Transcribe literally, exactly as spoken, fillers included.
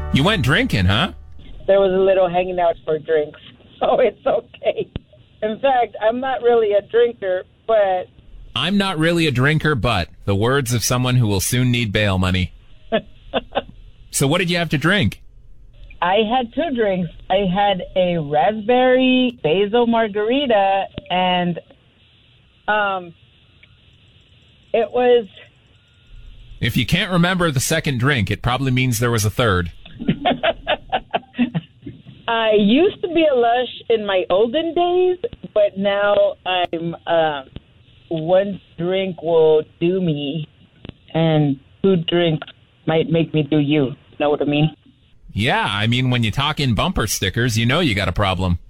You went drinking, huh? There was a little hanging out for drinks, so it's okay. In fact, I'm not really a drinker, but... I'm not really a drinker, but the words of someone who will soon need bail money. So what did you have to drink? I had two drinks. I had a raspberry basil margarita, and um, it was... If you can't remember the second drink, it probably means there was a third. I used to be a lush in my olden days, but now I'm uh, one drink will do me, and two drinks might make me do you. Know what I mean? Yeah, I mean, when you talk in bumper stickers, you know you got a problem.